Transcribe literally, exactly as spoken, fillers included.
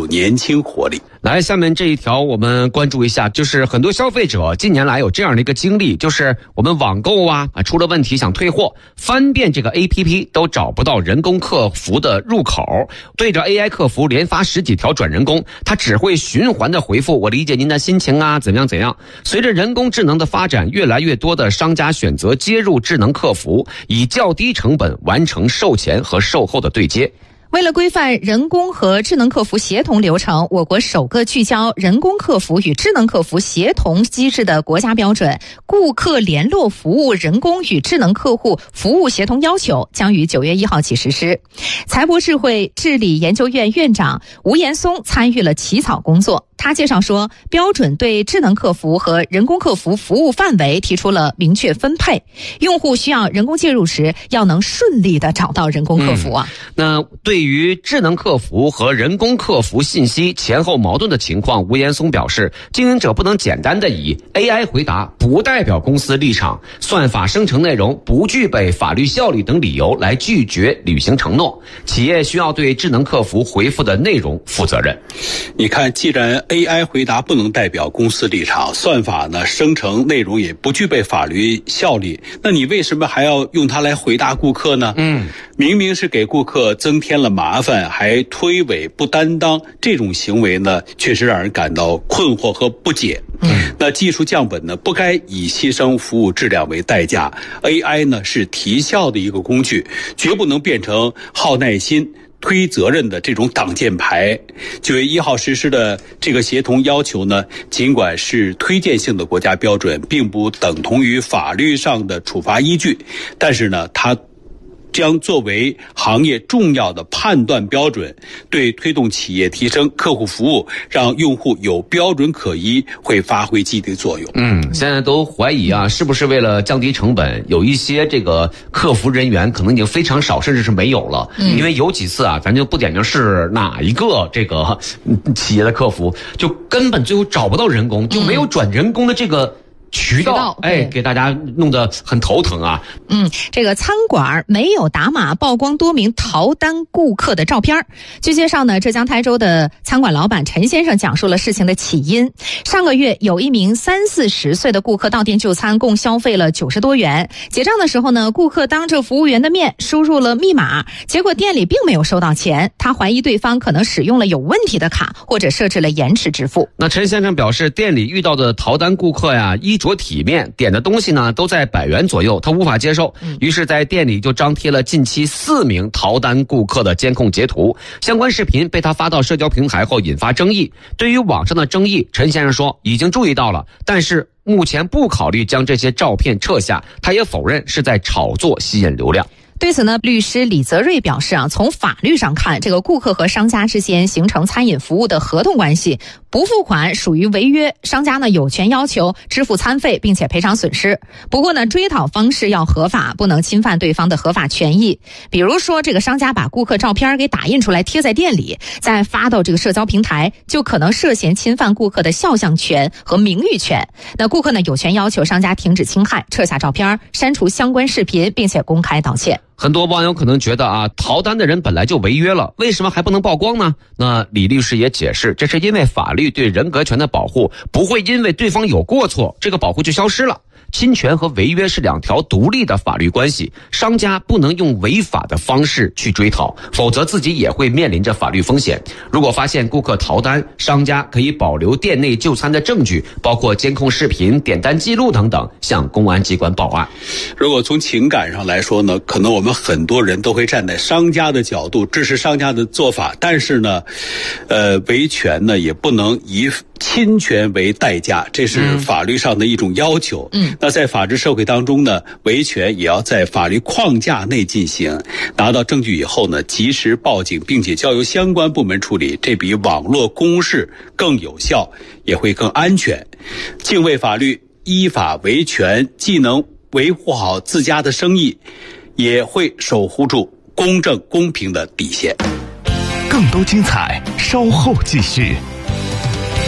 年轻活力。 来，下面这一条我们关注一下，就是很多消费者近年来有这样的一个经历，就是我们网购啊出了问题想退货，翻遍这个 A P P 都找不到人工客服的入口，对着 A I 客服连发十几条转人工，他只会循环的回复我理解您的心情啊，怎样怎样。随着人工智能的发展，越来越多的商家选择接入智能客服，以较低成本完成售前和售后的对接。 为了规范人工和智能客服协同流程，我国首个聚焦人工客服与智能客服协同机制的国家标准《顾客联络服务人工与智能客户服务协同要求》将于九月一号起实施。财博智慧治理研究院院长吴岩松参与了起草工作。他介绍说，标准对智能客服和人工客服服务范围提出了明确分配，用户需要人工介入时要能顺利的找到人工客服啊。 嗯、那对于智能客服和人工客服信息前后矛盾的情况，吴岩松表示，经营者不能简单的以 A I 回答不代表公司立场、算法生成内容不具备法律效力等理由来拒绝履行承诺，企业需要对智能客服回复的内容负责任。 你看，既然 A I 回答不能代表公司立场，算法呢生成内容也不具备法律效力，那你为什么还要用它来回答顾客呢？嗯，明明是给顾客增添了麻烦，还推诿不担当，这种行为呢确实让人感到困惑和不解。嗯，那技术降本呢不该以牺牲服务质量为代价， A I 呢是提效的一个工具，绝不能变成耗耐心推责任的这种挡箭牌。九月一号实施的这个协同要求呢，尽管是推荐性的国家标准，并不等同于法律上的处罚依据，但是呢，它将作为行业重要的判断标准，对推动企业提升客户服务，让用户有标准可依，会发挥积极作用。 嗯，现在都怀疑啊，是不是为了降低成本，有一些这个客服人员可能已经非常少，甚至是没有了。嗯，因为有几次啊，咱就不点名是哪一个这个企业的客服，就根本最后找不到人工，就没有转人工的这个渠道，哎，给大家弄得很头疼啊。 嗯，这个餐馆没有打码曝光多名逃单顾客的照片。据介绍呢，浙江台州的餐馆老板陈先生讲述了事情的起因。上个月有一名三四十岁的顾客到店就餐，共消费了九十多元。结账的时候呢，顾客当着服务员的面输入了密码，结果店里并没有收到钱。他怀疑对方可能使用了有问题的卡，或者设置了延迟支付。 那陈先生表示，店里遇到的逃单顾客呀，衣着体面，点的东西呢都在百元左右，他无法接受，于是在店里就张贴了近期四名逃单顾客的监控截图，相关视频被他发到社交平台后引发争议。对于网上的争议，陈先生说已经注意到了，但是目前不考虑将这些照片撤下，他也否认是在炒作吸引流量。 对此呢，律师李泽瑞表示啊，从法律上看，这个顾客和商家之间形成餐饮服务的合同关系，不付款属于违约，商家呢有权要求支付餐费并且赔偿损失。不过呢，追讨方式要合法，不能侵犯对方的合法权益。比如说，这个商家把顾客照片给打印出来贴在店里，再发到这个社交平台，就可能涉嫌侵犯顾客的肖像权和名誉权。那顾客呢有权要求商家停止侵害，撤下照片，删除相关视频，并且公开道歉。 很多网友可能觉得啊，逃单的人本来就违约了，为什么还不能曝光呢？那李律师也解释，这是因为法律对人格权的保护不会因为对方有过错，这个保护就消失了。侵权和违约是两条独立的法律关系，商家不能用违法的方式去追讨，否则自己也会面临着法律风险。如果发现顾客逃单，商家可以保留店内就餐的证据，包括监控视频、点单记录等等，向公安机关报案。 如果从情感上来说呢，可能我们很多人都会站在商家的角度支持商家的做法，但是呢，呃，维权呢也不能以侵权为代价，这是法律上的一种要求。嗯，那在法治社会当中呢，维权也要在法律框架内进行，拿到证据以后呢，及时报警，并且交由相关部门处理，这比网络公示更有效，也会更安全。敬畏法律，依法维权，既能维护好自家的生意，也会守护住公正公平的底线。 更多精彩，稍后继续。